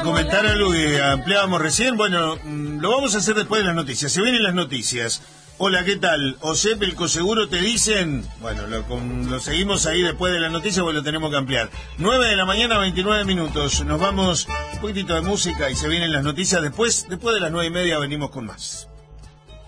comentar algo que ampliábamos recién. Bueno, lo vamos a hacer después de las noticias. Se vienen las noticias. Hola, ¿qué tal? OSEP, el Coseguro te dicen. Bueno, lo seguimos ahí después de las noticias porque lo tenemos que ampliar. 9 de la mañana, 29 minutos. Nos vamos un poquitito de música y se vienen las noticias. Después de las 9:30 venimos con más.